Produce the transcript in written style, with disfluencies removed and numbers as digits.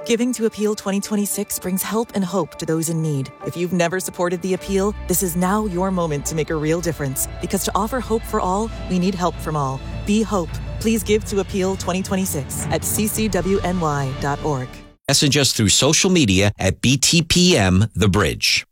Giving to Appeal 2026 brings help and hope to those in need. If you've never supported the Appeal, this is now your moment to make a real difference. Because to offer hope for all, we need help from all. Be hope. Please give to Appeal 2026 at ccwny.org. Message us through social media at BTPM The Bridge.